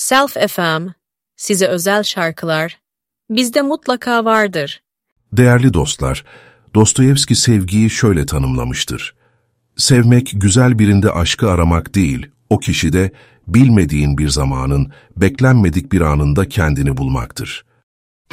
Self FM, size özel şarkılar, bizde mutlaka vardır. Değerli dostlar, Dostoyevski sevgiyi şöyle tanımlamıştır. Sevmek, güzel birinde aşkı aramak değil, o kişide bilmediğin bir zamanın, beklenmedik bir anında kendini bulmaktır.